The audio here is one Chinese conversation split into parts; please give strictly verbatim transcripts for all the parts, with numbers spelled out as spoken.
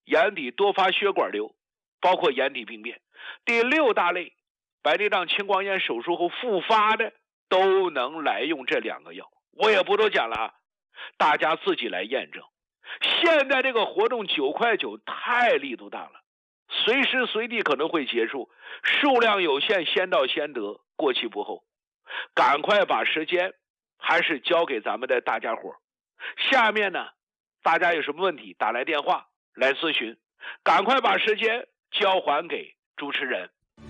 眼底多发血管瘤，包括眼底病变。第六大类，白内障、青光眼手术后复发的，都能来用这两个药。我也不多讲了啊，大家自己来验证。现在这个活动九块九太力度大了，随时随地可能会结束，数量有限，先到先得，过期不候。赶快把时间还是交给咱们的大家伙。下面呢，大家有什么问题打来电话来咨询，赶快把时间交还给主持人。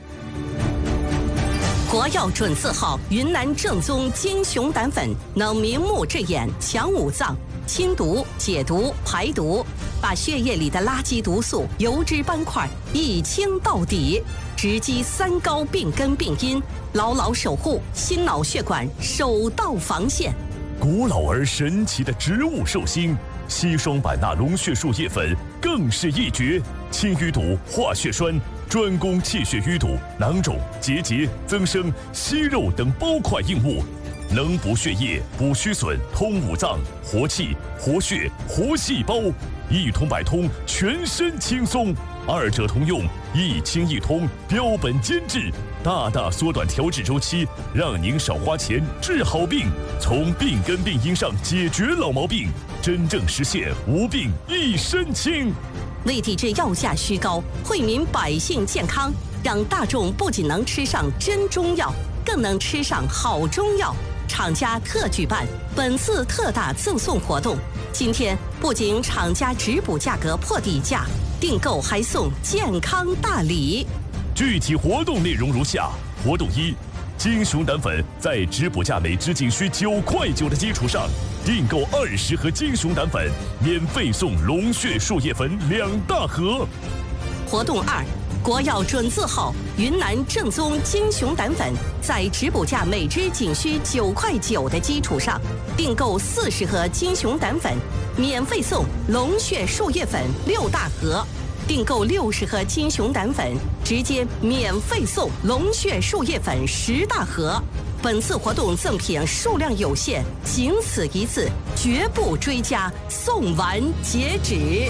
国药准字号云南正宗金熊胆粉，能明目治眼、强五脏、清毒、解毒、排毒，把血液里的垃圾毒素、油脂斑块一清到底，直击三高病根病因，牢牢守护心脑血管首道防线。 古老而神奇的植物寿星硒双版纳龙血树叶粉更是一绝，清淤堵、化血栓，专攻气血淤堵、囊肿、结节、增生、息肉等包块硬物，能补血液、补虚损、通五脏、活气、活血、活细胞，一通百通，全身轻松。二者通用，一清一通，标本兼治，大大缩短调治周期，让您少花钱治好病，从病根病因上解决老毛病，真正实现无病一身轻。 为抵制药价虚高，惠民百姓健康，让大众不仅能吃上真中药，更能吃上好中药。厂家特举办本次特大赠送活动，今天不仅厂家直补价格破底价，订购还送健康大礼。 具体活动内容如下：活动一，金熊胆粉在直补价每支仅需九块九的基础上，订购二十盒金熊胆粉，免费送龙血树叶粉两大盒。 活动二，国药准字号云南正宗金熊胆粉，在直补价每支仅需九块九的基础上，订购四十盒金熊胆粉，免费送龙血树叶粉六大盒。订购六十盒金熊胆粉，直接免费送龙血树叶粉十大盒。本次活动赠品数量有限，仅此一次，绝不追加，送完截止。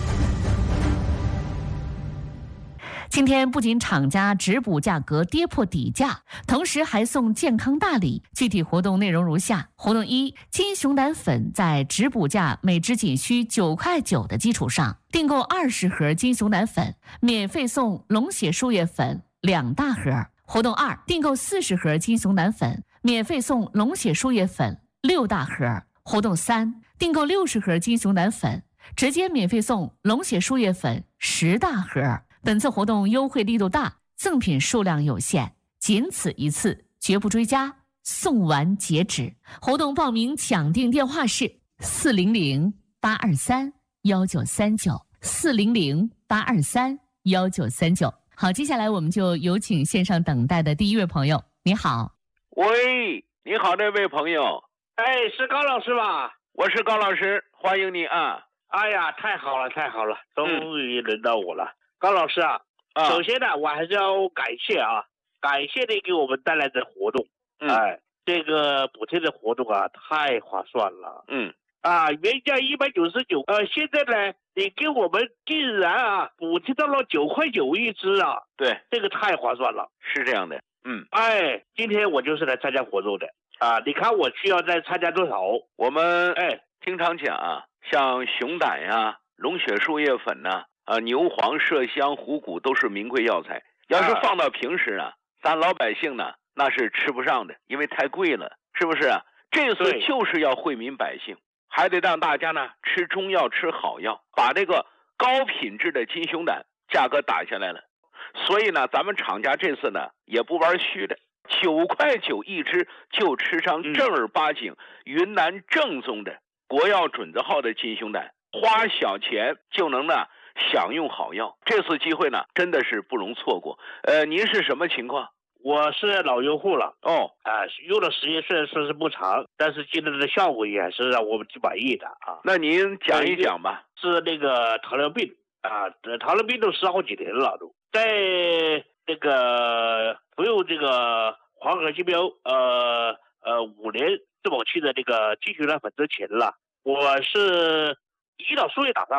今天不仅厂家直补价格跌破底价，同时还送健康大礼。具体活动内容如下：活动一，金熊胆粉在直补价每支仅需九块九的基础上，订购二十盒金熊胆粉，免费送龙血树叶粉两大盒。活动二，订购四十盒金熊胆粉，免费送龙血树叶粉六大盒。活动三，订购六十盒金熊胆粉，直接免费送龙血树叶粉十大盒。本次活动优惠力度大，赠品数量有限，仅此一次，绝不追加，送完截止。活动报名抢订电话是四零零八二三幺九三九四零零八二三幺九三九。好，接下来我们就有请线上等待的第一位朋友。你好。 喂，你好，这位朋友。 哎，是高老师吧？ 我是高老师，欢迎你啊。 哎呀，太好了，太好了，终于轮到我了。嗯，高老师啊，啊首先呢，我还是要感谢啊，感谢你给我们带来的活动。嗯，哎，这个补贴的活动啊，太划算了。 嗯， 啊，原价一百九十九，呃，现在呢，你给我们竟然啊，补贴到了九块九一支啊。 对， 这个太划算了。 是这样的。嗯， 哎，今天我就是来参加活动的啊，你看我需要再参加多少？ 我们哎，经常讲啊，像熊胆呀、龙血树叶粉呐、啊。啊，牛黄、麝香、虎骨都是名贵药材。要是放到平时啊，咱老百姓呢那是吃不上的，因为太贵了，是不是啊？这次就是要惠民百姓，还得让大家呢吃中药、吃好药，把这个高品质的金熊胆价格打下来了。所以呢，咱们厂家这次呢也不玩虚的，九块九一支就吃上正儿八经云南正宗的国药准字号的金熊胆，花小钱就能呢享用好药。这次机会呢真的是不容错过。呃，您是什么情况？ 我是老用户了。 哦， 啊、呃，用的时间虽然说是不长，但是今天的效果也是让我们挺满意的啊。 那您讲一讲吧。 是那个糖尿病啊，糖尿病都吃好几年了都，在那个服用这个黄河金标呃呃五年自保期的这个金熊胆粉之前了，我是胰岛素也打上了。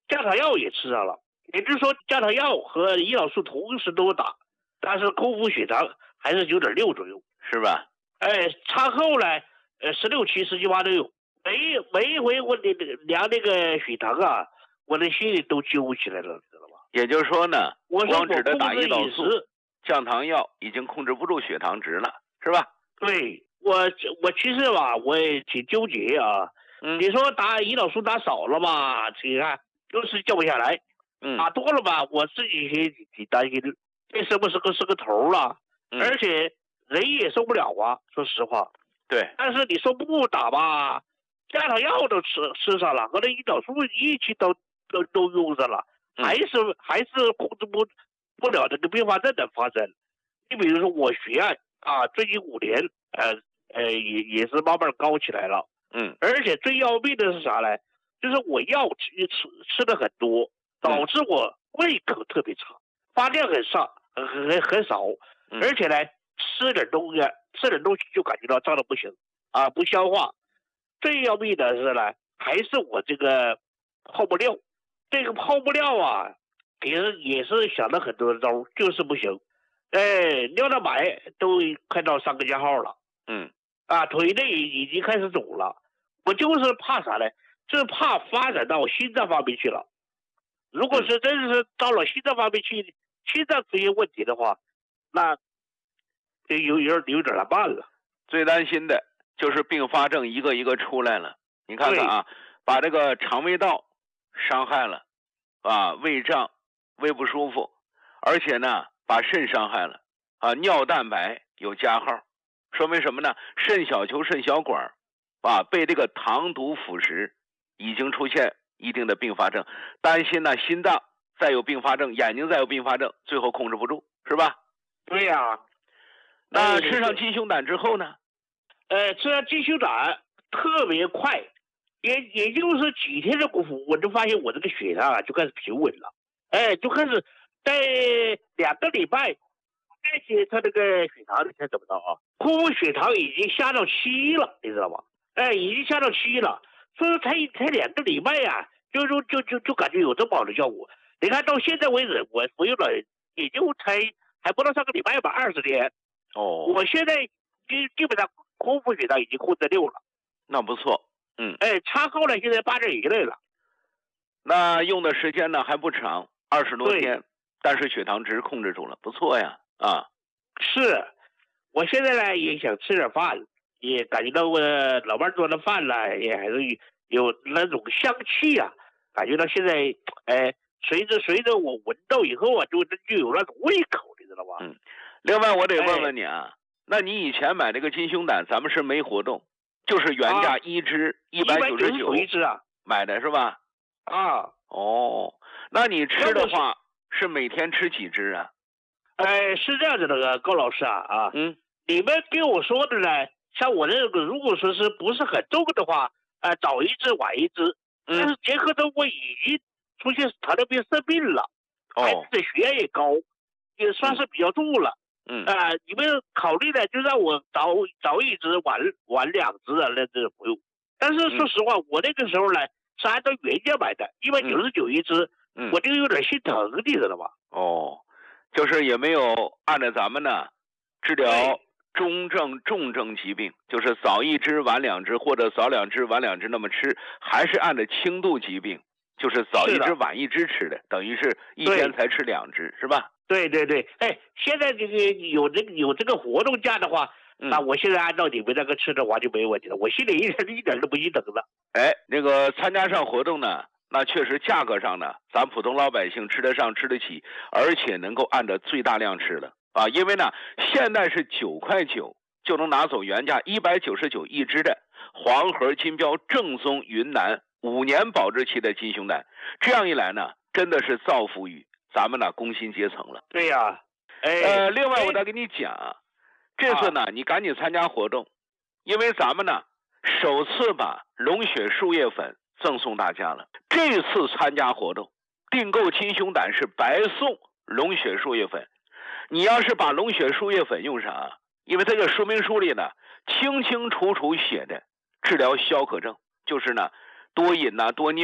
降糖药也吃上了，也就是说降糖药和胰岛素同时都打，但是空腹血糖还是九点六左右， 是吧？ 哎，餐后呢，呃，十六七、十七八都有。每每一回我的量那个血糖啊，我的心里都揪起来了，知道吧？ 也就是说呢， 我光指着打胰岛素、 食降糖药已经控制不住血糖值了，是吧？ 对，我我其实吧，我也挺纠结啊。 嗯， 你说打胰岛素打少了嘛，你看就是降不下来。 嗯， 打多了吧，我自己也挺担心，这是不是个是个头了？ 嗯， 而且人也受不了啊，说实话。 对。 但是你说不打吧，降糖药都吃吃上了，和那胰岛素一起都都都用上了， 嗯、 还是还是控制不不了这个并发症的发生。你比如说我血压啊，最近五年，呃呃也也是慢慢高起来了。 嗯。 而且最要命的是啥呢？就是我药吃吃吃的很多，导致我胃口特别差，发量很少，很很很少， 嗯、 而且呢，吃点东西吃点东西就感觉到胀得不行啊，不消化。最要命的是呢，还是我这个泡不尿，这个泡不尿啊，也是也是想了很多的招，就是不行。哎，尿蛋白都快到三个加号了， 嗯， 啊，腿内已经开始肿了。我就是怕啥呢？就是怕发展到心脏方面去了。如果是真是到了心脏方面去，心脏出现问题的话，那就有有有点难办了。 最担心的就是并发症一个一个出来了。你看看啊，把这个肠胃道伤害了，啊，胃胀、胃不舒服，而且呢，把肾伤害了，啊，尿蛋白有加号，说明什么呢？肾小球、肾小管，啊，被这个糖毒腐蚀，已经出现一定的并发症。担心呢，心脏再有并发症，眼睛再有并发症，最后控制不住，是吧？ 对呀、啊。 那吃上金熊胆之后呢？ 呃，吃上金熊胆特别快，也也就是几天的功夫，我就发现我这个血糖啊就开始平稳了，哎，就开始在两个礼拜，而且他这个血糖你看怎么着啊？空腹血糖已经下到七了，你知道吗？哎，已经下到七了，所以才才两个礼拜呀、啊，就就就就就感觉有这么好的效果。你看到现在为止，我服用了也就才还不到上个礼拜吧，二十天。 哦， 我现在基基本上空腹血糖已经控制六了， 那不错，嗯， 哎，餐后呢现在八点一类了， 那用的时间呢还不长，二十多天，但是血糖值控制住了，不错呀，啊， 是，我现在呢也想吃点饭，也感觉到我老伴做的饭呢也还是有那种香气啊，感觉到现在，哎，随着随着我闻到以后啊，就就有那种胃口，你知道吧？ 嗯。另外，我得问问你啊，哎、那你以前买这个金熊胆，咱们是没活动，就是原价一支一百九十九一支啊， 买的是吧？ 啊， 哦，那你吃的话是每天吃几支啊？ 哎，是这样子的，高老师啊啊， 嗯， 你们跟我说的呢，像我这个如果说是不是很重的话，呃，早一支晚一支， 嗯、 但是结合到我已经出现糖尿病生病了，孩子的血压也高，也算是比较重了。 嗯啊、呃，你们考虑的就让我早早一支晚晚两支啊，那这不用。但是说实话，嗯、我那个时候呢是按照原价买的，一百九十九一支， 嗯，我就有点心疼，你知道吧？ 哦，就是也没有按照咱们呢治疗中症、重症疾病，就是早一支晚两支，或者早两支晚两支那么吃，还是按照轻度疾病，就是早一支晚一支吃的，等于是一天才吃两支，是吧？ 对对对，哎，现在这个有这个有这个活动价的话， 嗯、 那我现在按照你们那个吃的话就没问题了，我心里一点一点都不心疼了。 哎，那个参加上活动呢，那确实价格上呢，咱普通老百姓吃得上吃得起，而且能够按照最大量吃了啊，因为呢，现在是九块九就能拿走原价一百九十九一支的黄河金标正宗云南五年保质期的金熊胆，这样一来呢，真的是造福于咱们呢工薪阶层了。 对呀、啊，哎， 呃，另外我再跟你讲，这次呢、啊、你赶紧参加活动，因为咱们呢首次把龙血树叶粉赠送大家了。这次参加活动，订购金熊胆是白送龙血树叶粉。你要是把龙血树叶粉用上啊，因为这个说明书里呢清清楚楚写的治疗消渴症，就是呢多饮呐、啊、多尿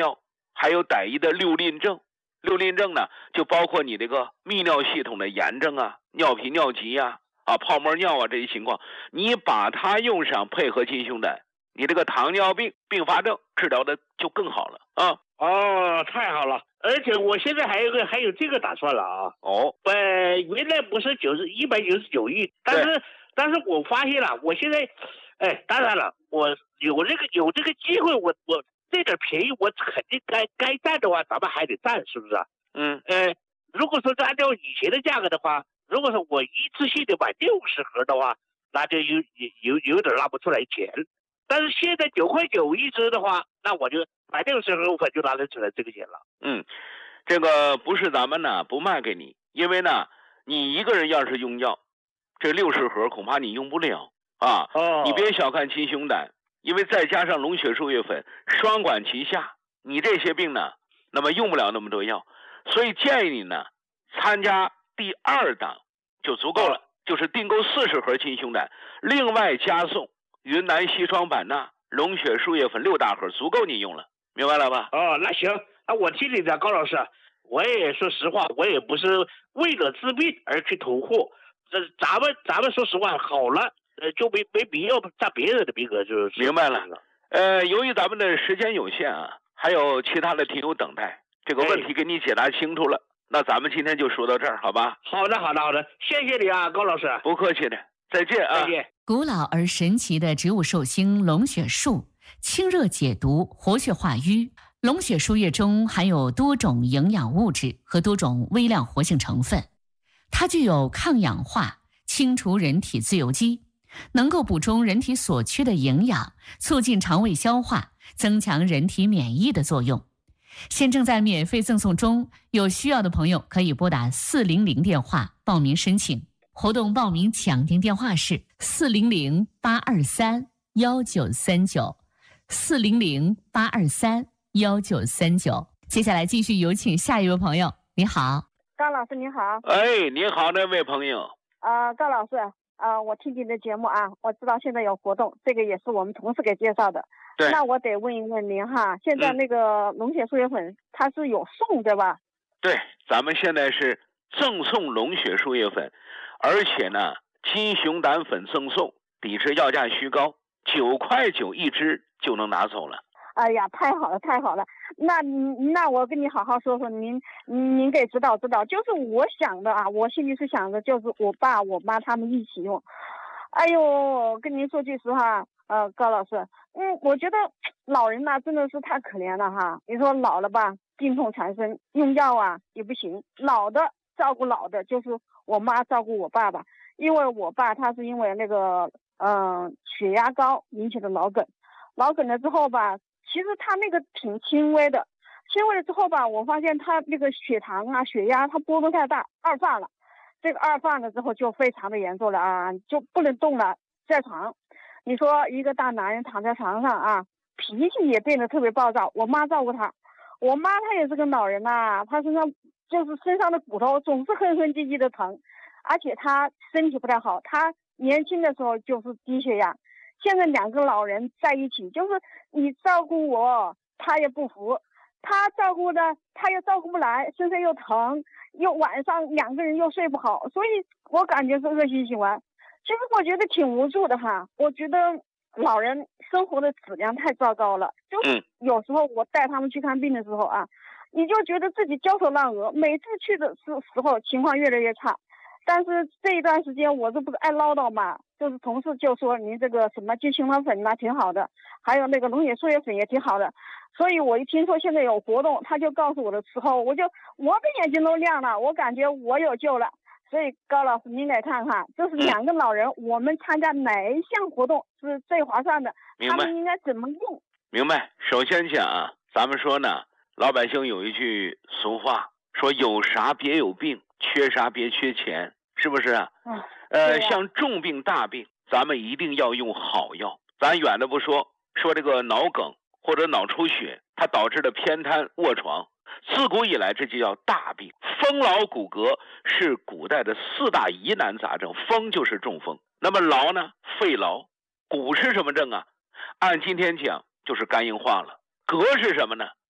还有歹夷的六吝症。六吝症呢，就包括你这个泌尿系统的炎症啊、尿频尿急啊、啊泡沫尿啊这些情况，你把它用上，配合金熊胆，你这个糖尿病并发症治疗的就更好了啊。 哦，太好了！而且我现在还有个还有这个打算了啊。 哦， 呃，原来不是九十一百九十九亿，但是但是我发现了，我现在，哎，当然了，我有这个有这个机会，我我。这点便宜我肯定该该占的话，咱们还得占，是不是？ 嗯， 呃，如果说按照以前的价格的话，如果说我一次性的买六十盒的话，那就有有有有点拿不出来钱。但是现在九块九一支的话，那我就买六十盒，我就拿得出来这个钱了。 嗯，这个不是咱们呢不卖给你，因为呢，你一个人要是用药，这六十盒恐怕你用不了啊。 哦， 你别小看金熊胆。因为再加上龙血树叶粉双管齐下，你这些病呢，那么用不了那么多药，所以建议你呢参加第二档就足够了，就是订购四十盒金熊胆，另外加送云南硒霜版纳、龙血树叶粉六大盒，足够你用了，明白了吧？ 哦，那行，啊，我听你的，高老师，我也说实话，我也不是为了治病而去囤货，这咱们咱们说实话，好了。呃，就没没必要占别人的名额，就是明白了。呃，由于咱们的时间有限啊，还有其他的听友等待，这个问题给你解答清楚了，哎、那咱们今天就说到这儿，好吧？ 好的，好的，好的，谢谢你啊，高老师。 不客气的，再见啊！ 再见。 古老而神奇的植物寿星龙血树，清热解毒，活血化瘀。龙血树叶中含有多种营养物质和多种微量活性成分，它具有抗氧化、清除人体自由基。能够补充人体所缺的营养，促进肠胃消化，增强人体免疫的作用。现正在免费赠送中，有需要的朋友可以拨打四零零电话报名申请。活动报名抢订电话是四零零八二三幺九三九，四零零八二三幺九三九。接下来继续有请下一位朋友。你好， 高老师，你好。 哎，你好，那位朋友。 呃，高老师。呃，我听你的节目啊，我知道现在有活动，这个也是我们同事给介绍的。 对。 那我得问一问您哈，现在那个龙血树叶粉、嗯、它是有送对吧？ 对，咱们现在是赠送龙血树叶粉，而且呢，金熊胆粉赠送，抵制要价虚高，九块九一支就能拿走了。 哎呀，太好了，太好了！那那我跟你好好说说，您您给指导指导。就是我想的啊，我心里是想的，就是我爸我妈他们一起用。哎呦，跟您说句实话，呃，高老师，嗯，我觉得老人呐、啊、真的是太可怜了哈。你说老了吧，病痛缠身，用药啊也不行。老的照顾老的，就是我妈照顾我爸爸，因为我爸他是因为那个嗯、呃、血压高引起的脑梗，脑梗了之后吧。其实他那个挺轻微的，轻微了之后吧，我发现他那个血糖啊、血压，他波动太大，二犯了。这个二犯了之后就非常的严重了啊，就不能动了，在床。你说一个大男人躺在床上啊，脾气也变得特别暴躁。我妈照顾他，我妈她也是个老人呐、啊，她身上就是身上的骨头总是哼哼唧唧的疼，而且她身体不太好，她年轻的时候就是低血压。现在两个老人在一起，就是你照顾我，他也不服；他照顾的，他又照顾不来，身上又疼，又晚上两个人又睡不好，所以我感觉是恶性循环。其实我觉得挺无助的哈，我觉得老人生活的质量太糟糕了。就是有时候我带他们去看病的时候啊，你就觉得自己焦头烂额，每次去的时时候情况越来越差。但是这一段时间我这不是爱唠叨嘛，就是同事就说您这个什么金熊胆粉呐挺好的，还有那个龙血树叶粉也挺好的，所以我一听说现在有活动，他就告诉我的时候，我就我的眼睛都亮了，我感觉我有救了。所以高老师您来看看，就是两个老人，嗯、我们参加哪一项活动是最划算的？他们应该怎么用？ 明白。首先讲啊，咱们说呢，老百姓有一句俗话，说有啥别有病，缺啥别缺钱。是不是啊？ 嗯， 呃，像重病大病，咱们一定要用好药。咱远的不说，说这个脑梗或者脑出血，它导致的偏瘫卧床，自古以来这就叫大病。风劳骨骼是古代的四大疑难杂症，风就是中风。那么劳呢？肺劳。骨是什么症啊？按今天讲就是肝硬化了。膈是什么呢？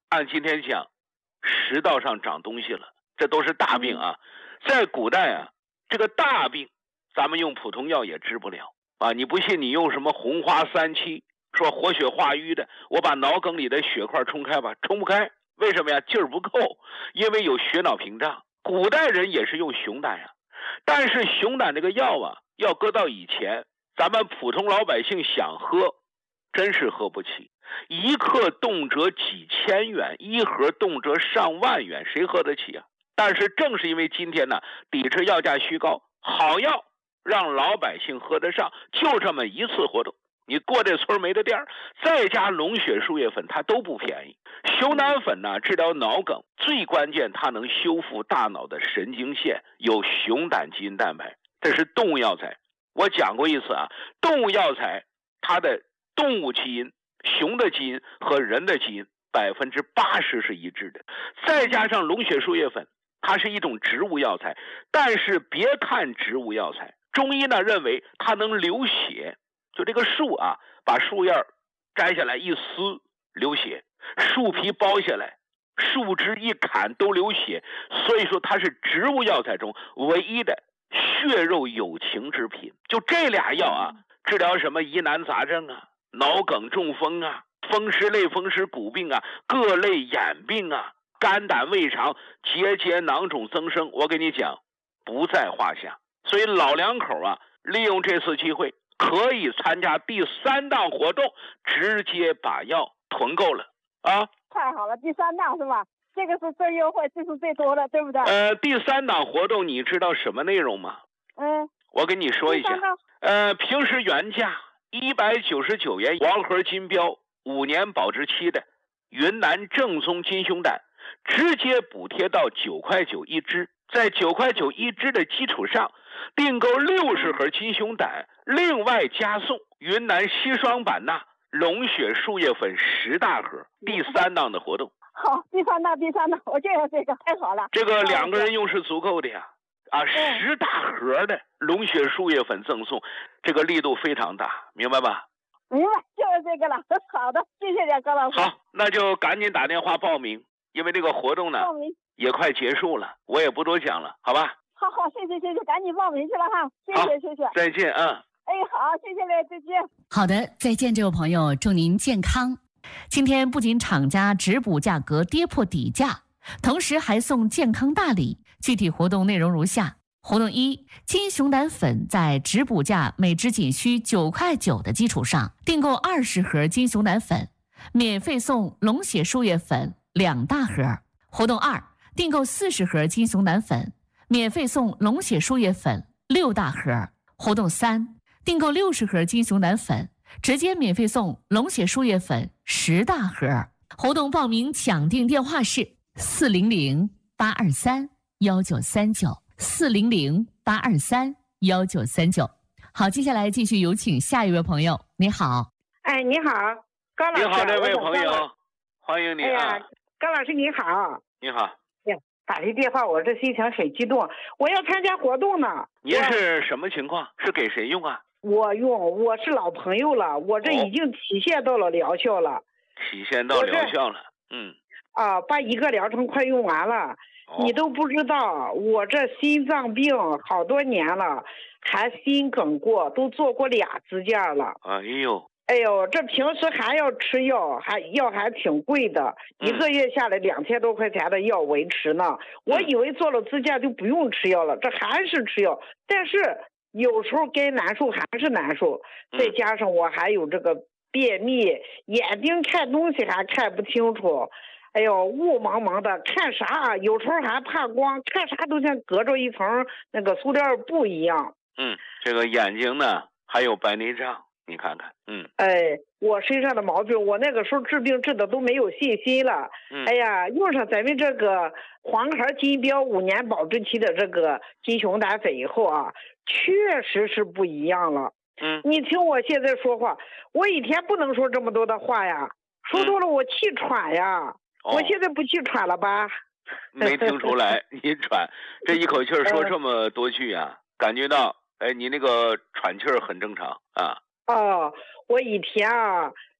按今天讲，食道上长东西了，这都是大病啊。在古代啊，这个大病咱们用普通药也治不了啊。你不信，你用什么红花三七，说活血化瘀的，我把脑梗里的血块冲开吧，冲不开。为什么呀？劲儿不够，因为有血脑屏障。古代人也是用熊胆呀，但是熊胆这个药啊，要搁到以前，咱们普通老百姓想喝，真是喝不起。一克动辄几千元，一盒动辄上万元，谁喝得起啊？但是正是因为今天呢，抵制药价虚高，好药让老百姓喝得上，就这么一次活动。你过这村没的店，再加龙血树叶粉，它都不便宜。熊胆粉呢，治疗脑梗最关键，它能修复大脑的神经线，有熊胆基因蛋白，这是动物药材。我讲过一次啊，动物药材它的动物基因，熊的基因和人的基因百分之八十是一致的，再加上龙血树叶粉，它是一种植物药材。但是别看植物药材，中医呢认为它能流血。就这个树啊，把树叶摘下来一撕流血，树皮剥下来，树枝一砍都流血，所以说它是植物药材中唯一的血肉有情之品。就这俩药啊，治疗什么疑难杂症啊、脑梗、中风啊、风湿类风湿骨病啊、各类眼病啊、肝胆胃肠结节囊肿增生，我跟你讲不在话下。所以老两口啊，利用这次机会可以参加第三档活动，直接把药囤够了啊！ 太好了，第三档是吧？这个是最优惠，次数最多的，对不对？ 呃，第三档活动你知道什么内容吗？ 嗯， 我跟你说一下。呃，平时原价一百九十九元，王盒金标五年保质期的云南正宗金熊胆，直接补贴到九块九一支，在九块九一支的基础上，订购六十盒金熊胆，另外加送云南硒霜版纳龙血树叶粉十大盒。第三档的活动。 好，第三档，第三档，我就要这个，太好了。 这个两个人用是足够的呀，啊，十大盒的龙血树叶粉赠送，这个力度非常大，明白吧？ 明白，就是这个了。好的，谢谢你，高老师。 好，那就赶紧打电话报名，因为这个活动呢也快结束了，我也不多讲了，好吧？ 好好，谢谢谢谢，赶紧报名去了哈，谢谢谢谢， 再见啊。 哎，好，谢谢你，再见。 好的，再见，这位朋友，祝您健康。今天不仅厂家直补价格跌破底价，同时还送健康大礼。具体活动内容如下：活动一，金熊胆粉在直补价每支仅需九块九的基础上，订购二十盒金熊胆粉，免费送龙血树叶粉两大盒。活动二，订购四十盒金熊胆粉，免费送龙血树叶粉六大盒。活动三，订购六十盒金熊胆粉，直接免费送龙血树叶粉十大盒。活动报名抢订电话是四零零八二三幺九三九四零零八二三幺九三九。好，接下来继续有请下一位朋友。你好， 哎，你好，高老师。 你好，这位朋友，欢迎你啊！ 哎呀，高老师你好。 你好。 呀，打这电话我这心情很激动，我要参加活动呢。 您是什么情况？是给谁用啊？ 我用，我是老朋友了，我这已经体现到了疗效了。 体现到疗效了，嗯。 啊，把一个疗程快用完了。哦、你都不知道，我这心脏病好多年了，还心梗过，都做过俩支架了。 哎呦， 哎呦，这平时还要吃药，还药还挺贵的，嗯、一个月下来两千多块钱的药维持呢。嗯、我以为做了支架就不用吃药了，这还是吃药，但是有时候该难受还是难受，再加上我还有这个便秘，眼睛看东西还看不清楚。哎呦，雾蒙蒙的，看啥有时候还怕光，看啥都像隔着一层那个塑料布一样。 嗯，这个眼睛呢还有白内障，你看看。嗯， 哎，我身上的毛病，我那个时候治病治的都没有信心了。嗯，哎呀，用上咱们这个黄盒金标五年保质期的这个金熊胆粉以后啊，确实是不一样了。 嗯， 你听我现在说话，我一天不能说这么多的话呀，说多了我气喘呀。嗯哦、 我现在不气喘了吧？ 没听出来你喘，这一口气说这么多句啊，感觉到哎，你那个喘气儿很正常啊。 哦，我一天啊，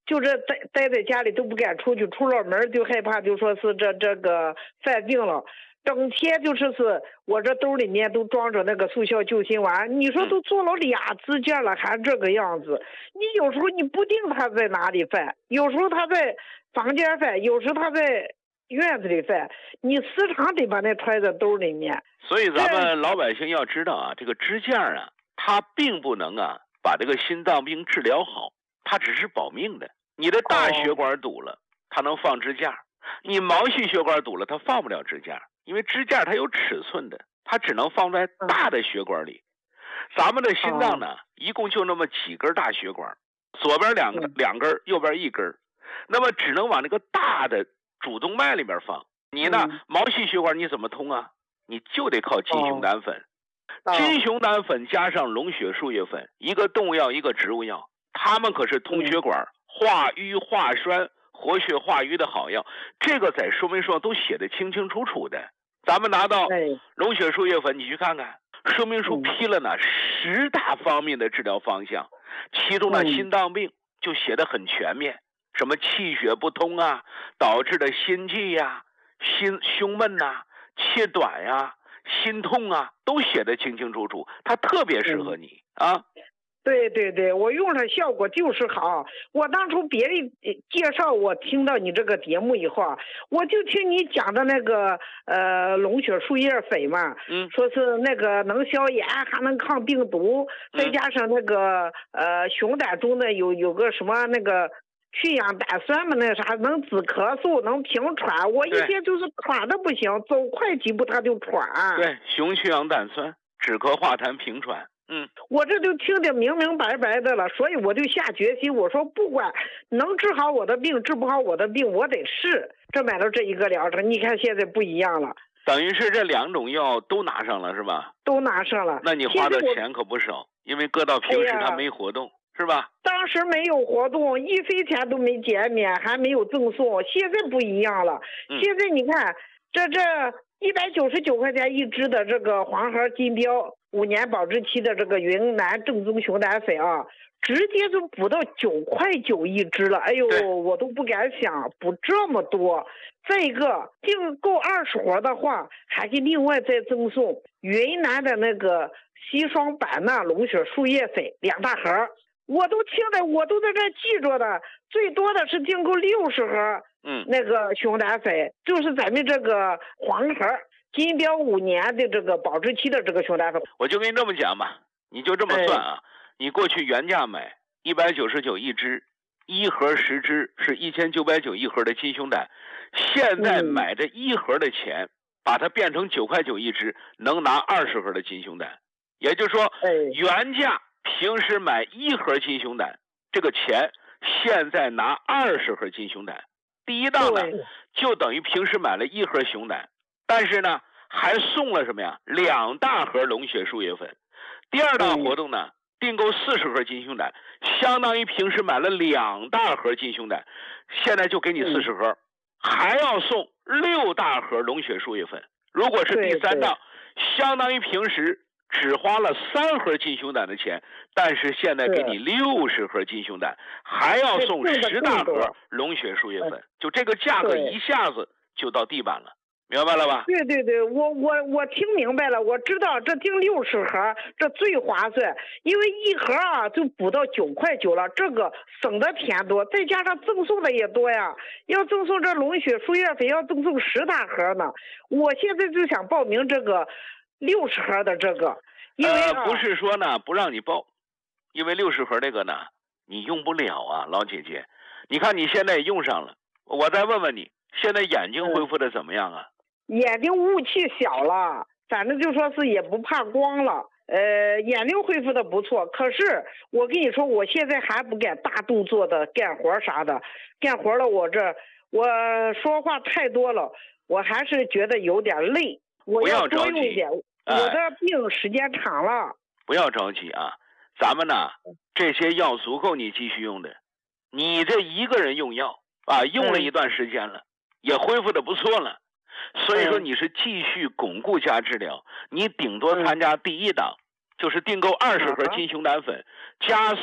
就是待待在家里都不敢出去，出了门就害怕，就说是这这个犯病了。整天就是是我这兜里面都装着那个速效救心丸，你说都做了俩支架了，还这个样子。你有时候你不定他在哪里犯，有时候他在房间犯，有时候他在院子里犯，你时常得把那揣在兜里面。 所以咱们老百姓要知道啊，这个支架啊，它并不能啊把这个心脏病治疗好，它只是保命的。你的大血管堵了，它能放支架；你毛细血管堵了，它放不了支架。因为支架它有尺寸的，它只能放在大的血管里。咱们的心脏呢，一共就那么几根大血管，左边两个两根，右边一根，那么只能往那个大的主动脉里面放。你呢，毛细血管你怎么通啊？你就得靠金熊胆粉。金熊胆粉加上龙血树叶粉，一个动物药，一个植物药，它们可是通血管、化瘀化栓、活血化瘀的好药。这个在说明书上都写得清清楚楚的。咱们拿到龙血树叶粉，你去看看，说明书批了呢十大方面的治疗方向，其中的心脏病就写得很全面，什么气血不通啊，导致的心悸呀、心胸闷呐、啊、气短呀、啊、心痛啊，都写得清清楚楚，它特别适合你啊。 对对对，我用上效果就是好。我当初别人介绍我听到你这个节目以后啊，我就听你讲的那个呃龙血树叶粉嘛，嗯，说是那个能消炎，还能抗病毒，再加上那个呃熊胆中的有有个什么那个去氧胆酸嘛，那啥能止咳嗽，能平喘。我一天就是喘的不行，走快几步他就喘。 对，熊去氧胆酸止咳化痰平喘。嗯， 我这就听得明明白白的了，所以我就下决心，我说不管能治好我的病，治不好我的病，我得试。这买到这一个疗程，你看现在不一样了， 等于是这两种药都拿上了是吧？ 都拿上了。 那你花的钱可不少，因为搁到平时它没活动、哎、是吧？ 当时没有活动，一分钱都没减免，还没有赠送。现在不一样了，嗯、现在你看这这一百九十九块钱一支的这个黄盒金标。五年保质期的这个云南正宗熊胆粉啊，直接就补到九块九一支了。哎呦，我都不敢想补这么多。再一个，订购二十盒的话，还给另外再赠送云南的那个硒霜版纳龙血树叶粉两大盒。我都听的，我都在这记着的。最多的是订购六十盒，嗯，那个熊胆粉，就是咱们这个黄盒。金标五年的这个保质期的这个熊胆粉， 我就跟你这么讲吧，你就这么算啊，哎、你过去原价买一百九十九一支，一盒十支是一千九百九一盒的金熊胆，现在买这一盒的钱，嗯、把它变成九块九一支，能拿二十盒的金熊胆，也就是说，哎、原价平时买一盒金熊胆，这个钱现在拿二十盒金熊胆，第一档呢就等于平时买了一盒熊胆。但是呢，还送了什么呀？两大盒龙血树叶粉。第二档活动呢，订购四十盒金熊胆，相当于平时买了两大盒金熊胆，现在就给你四十盒，还要送六大盒龙血树叶粉。如果是第三档，相当于平时只花了三盒金熊胆的钱，但是现在给你六十盒金熊胆，还要送十大盒龙血树叶粉，就这个价格一下子就到地板了。明白了吧？ 对对对，我我我听明白了，我知道这订六十盒这最划算，因为一盒啊就补到九块九了，这个省的钱多，再加上赠送的也多呀，要赠送这龙血树叶粉要赠送十大盒呢。我现在就想报名这个六十盒的这个，因为、啊呃、不是说呢不让你报，因为六十盒这个呢你用不了啊，老姐姐，你看你现在也用上了，我再问问你，现在眼睛恢复的怎么样啊？ 眼睛雾气小了，反正就说是也不怕光了，呃，眼睛恢复的不错。可是我跟你说，我现在还不敢大动作的干活啥的，干活了我这我说话太多了，我还是觉得有点累。我要多用一点， 哎、 我的病时间长了。 不要着急啊，咱们呢这些药足够你继续用的。你这一个人用药啊，用了一段时间了，嗯、也恢复的不错了。所以说你是继续巩固加治疗，你顶多参加第一档，就是订购二十盒金熊胆粉，加送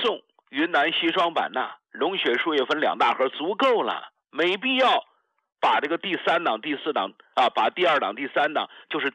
云南硒霜版纳、龙血树叶粉两大盒足够了，没必要把这个第三档、第四档啊，把第二档、第三档，就是